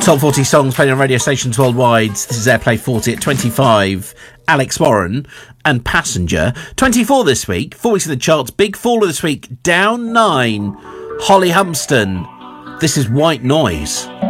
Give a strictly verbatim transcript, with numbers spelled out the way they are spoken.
Top forty songs playing on radio stations worldwide. This is Airplay forty at twenty-five. Alex Warren and Passenger. twenty-four this week. Four weeks in the charts. Big faller this week. Down nine. Holly Humston. This is White Noise.